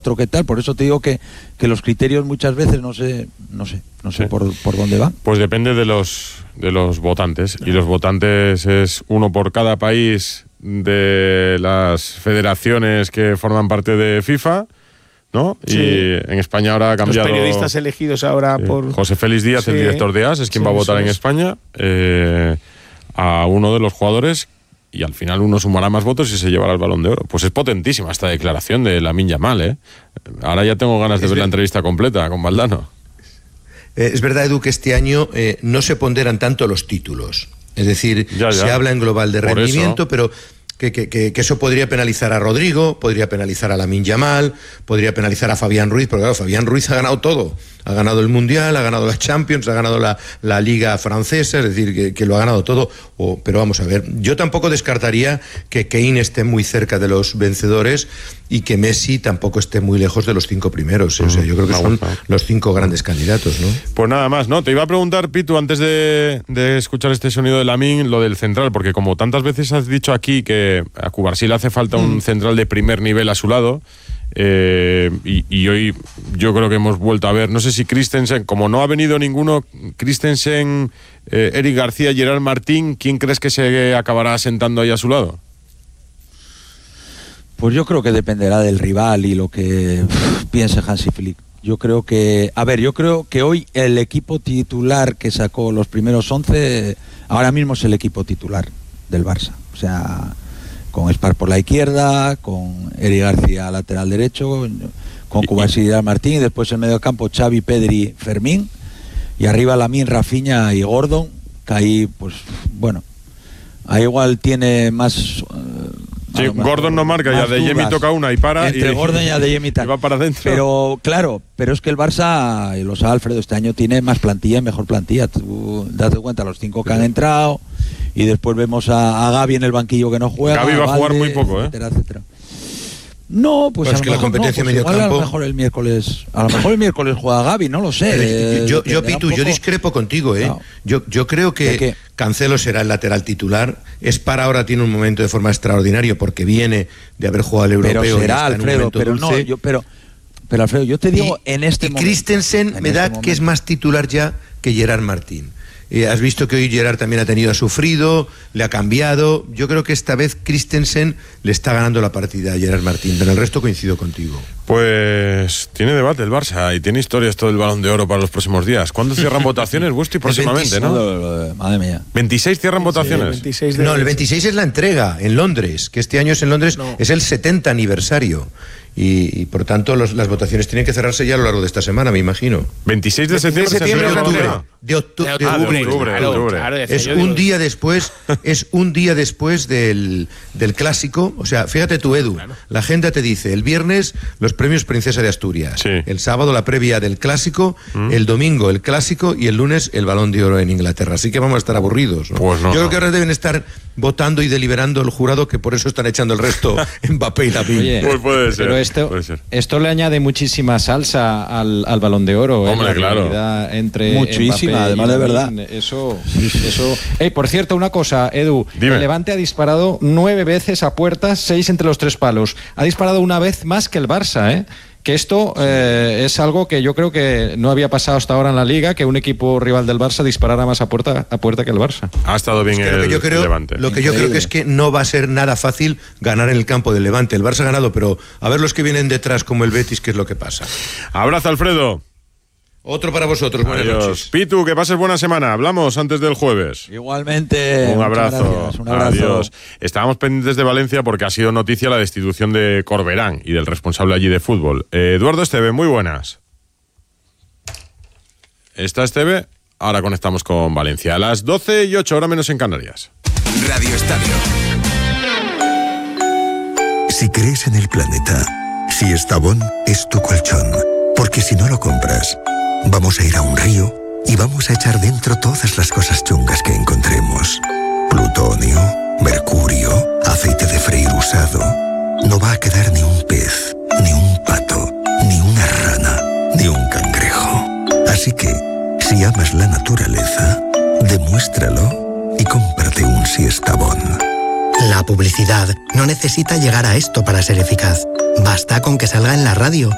qué tal, por eso te digo que los criterios muchas veces no sé Sí. por dónde van. Pues depende de los votantes, y los votantes es uno por cada país de las federaciones que forman parte de FIFA, ¿no? Sí. Y en España ahora ha cambiado. Los periodistas elegidos ahora por... José Félix Díaz, Sí. el director de AS, es quien Sí, va a votar eso en es. España a uno de los jugadores, y al final uno sumará más votos y se llevará el Balón de Oro. Pues es potentísima esta declaración de Lamine Yamal, ¿eh? Ahora ya tengo ganas de ver la entrevista completa con Valdano. Es verdad, Edu, que este año no se ponderan tanto los títulos. Es decir, Ya. se habla en global de Por rendimiento, eso. pero que eso podría penalizar a Rodrigo, podría penalizar a Lamine Yamal, podría penalizar a Fabián Ruiz, porque claro, Fabián Ruiz ha ganado todo. Ha ganado el Mundial, ha ganado la Champions, ha ganado la Liga Francesa, es decir, que lo ha ganado todo. Pero vamos a ver, yo tampoco descartaría que Kane esté muy cerca de los vencedores y que Messi tampoco esté muy lejos de los 5 primeros. O sea, yo creo que son los 5 grandes candidatos, ¿no? Pues nada más, ¿no? Te iba a preguntar, Pitu, antes de escuchar este sonido de Lamine, lo del central, porque como tantas veces has dicho aquí que a Cubarsí le hace falta un central de primer nivel a su lado, y hoy yo creo que hemos vuelto a ver, no sé si Christensen, como no ha venido ninguno, Christensen, Eric García, Gerard Martín, ¿quién crees que se acabará sentando ahí a su lado? Pues yo creo que dependerá del rival y lo que piense Hansi Flick. Yo creo que hoy el equipo titular que sacó los primeros 11 ahora mismo es el equipo titular del Barça. O sea, con Spar por la izquierda, con Eric García lateral derecho, con Cubarsí y Martín, y después en medio campo Xavi, Pedri, Fermín, y arriba Lamine, Rafinha y Gordon, que ahí, pues, bueno, ahí igual tiene más... Sí, Gordon no marca, ya de Jemi toca una y para. Entre Gordon y Adeyemi va para adentro. Pero claro, pero es que el Barça, y lo sabe Alfredo, este año tiene más plantilla y mejor plantilla. Tú date cuenta, los 5 que han entrado, y después vemos a Gavi en el banquillo que no juega. Gavi va a jugar Valde, muy poco, etcétera, etcétera. No, pues Bueno, a es lo que la mejor competencia no, pues medio igual campo- a lo mejor el miércoles juega Gavi, no lo sé. Yo dependerá Pitu, un yo poco. discrepo contigo, ¿eh? No. Yo creo ¿De qué? que Cancelo será el lateral titular. Spar ahora tiene un momento de forma extraordinario porque viene de haber jugado al europeo. Pero y será, está en un Alfredo, momento pero dulce. no, pero Alfredo, yo te digo en este momento. Y Christensen en me este da momento. que es más titular ya que Gerard Martín. Has visto que hoy Gerard también ha sufrido, le ha cambiado. Yo creo que esta vez Christensen le está ganando la partida a Gerard Martín, pero en el resto coincido contigo. Pues tiene debate el Barça y tiene historia esto del Balón de Oro para los próximos días. ¿Cuándo cierran votaciones, Busti? Próximamente, ¿no? Madre mía. 26 cierran votaciones. 26 de... No, el 26 es la entrega en Londres, que este año es en Londres, No. es el 70 aniversario. Y por tanto las votaciones tienen que cerrarse ya a lo largo de esta semana, me imagino. 26 de septiembre, se septiembre entrega es la la entrega. entrega. De octubre. Claro, decía Es yo, un digo, día después, del clásico. O sea, fíjate tú, Edu, la agenda te dice el viernes los premios Princesa de Asturias, Sí. el sábado la previa del clásico, el domingo el clásico y el lunes el Balón de Oro en Inglaterra. Así que vamos a estar aburridos, ¿no? Pues no, Yo creo no. que ahora deben estar votando y deliberando el jurado, que por eso están echando el resto Mbappé y Lamine. Oye, Pues puede ser, pero puede ser. esto le añade muchísima salsa al Balón de Oro. Hombre, la claro. rivalidad entre Muchísima, Mbappé y además de Lamine. Eso. Por cierto, una cosa, Edu. Dime. El Levante ha disparado 9 veces a puertas, 6 entre los 3 palos. Ha disparado una vez más que el Barça, ¿eh? Que esto es algo que yo creo que no había pasado hasta ahora en la Liga, que un equipo rival del Barça disparara más a puerta que el Barça. Ha estado bien Lo que yo creo, Levante. lo que yo creo que es que no va a ser nada fácil ganar en el campo del Levante. El Barça ha ganado, pero a ver los que vienen detrás, como el Betis, qué es lo que pasa. Abrazo, Alfredo. Otro para vosotros, buenas Adiós. noches. Pitu, que pases buena semana. Hablamos antes del jueves. Igualmente. Un muchas abrazo. gracias, un abrazo. Adiós. Estábamos pendientes de Valencia porque ha sido noticia la destitución de Corberán y del responsable allí de fútbol. Eduardo Esteve, muy buenas. ¿Está Esteve? Ahora conectamos con Valencia. A las 12:08, hora menos en Canarias. Radio Estadio. Si crees en el planeta, Siestabón es tu colchón. Porque si no lo compras, vamos a ir a un río y vamos a echar dentro todas las cosas chungas que encontremos. Plutonio, mercurio, aceite de freír usado. No va a quedar ni un pez, ni un pato, ni una rana, ni un cangrejo. Así que, si amas la naturaleza, demuéstralo y cómprate un Siestabón. La publicidad no necesita llegar a esto para ser eficaz. Basta con que salga en la radio,